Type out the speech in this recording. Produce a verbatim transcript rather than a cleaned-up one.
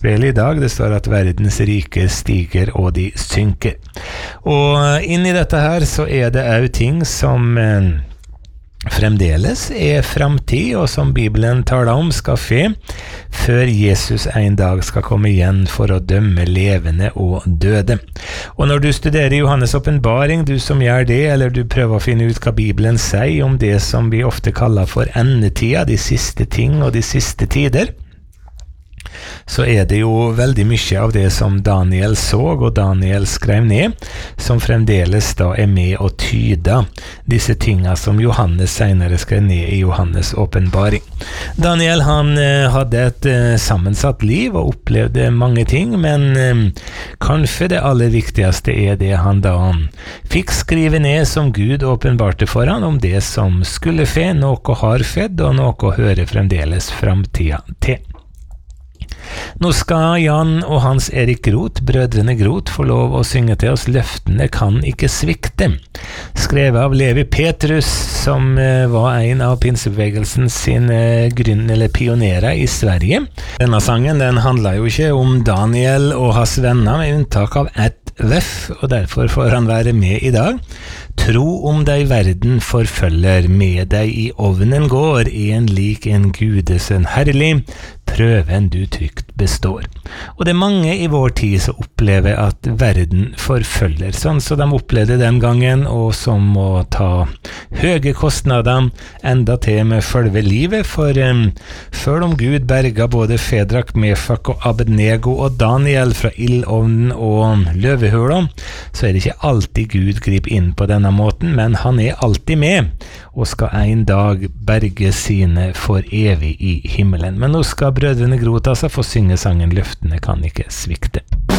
bibelspillet i dag. Det står at verdens rike stiger og de synker. Og inn i dette her så er det også ting som eh, fremdeles er framtid, og som Bibelen taler om skal skje før Jesus en dag skal komme igjen for å dømme levende og døde. Og når du studerer Johannes åpenbaring, du som gjør det, eller du prøver å finne ut hva Bibelen sier om det som vi ofte kaller for endetida, de siste ting og de siste tider, så er det jo veldig mye av det som Daniel så og Daniel skrev ned, som fremdeles da er med å tyde disse tingene som Johannes senere skrev ned i Johannes åpenbaring. Daniel han eh, hadde et eh, sammensatt liv og opplevde mange ting, men eh, kanskje det aller viktigste er det han da fikk skrive ned som Gud åpenbarte for han om det som skulle skje, noe har skjedd og noe hører fremdeles framtida til. Nå skal Jan og Hans Erik Groth, brødrene Groth, få lov å synge til oss «Løftene kan ikke svikte», skrevet av Levi Petrus, som eh, var en av pinsebevegelsen sine grunn- eller pionerer i Sverige. Denne sangen den handler jo ikke om Daniel og hans venner, med unntak av ett veff, og derfor får han være med i dag. Tro om deg verden forfølger, med deg i ovnen går, en lik en gudesen herlig, prøven du trygt består. Og det er mange i vår tid som opplever at verden forfølger, sånn som de opplevde den gangen, og som må ta høye kostnader, enda til med selve livet, for um, selv om Gud berga både Fedrak, Mefak og Abednego og Daniel fra ildovnen og løvehula, så er det ikke alltid Gud griper inn på denne måten, men han er alltid med, og skal en dag berge sine for evig i himmelen. Men nå skal brødrene Groth altså få synge sangen «Løftene kan ikke svikte».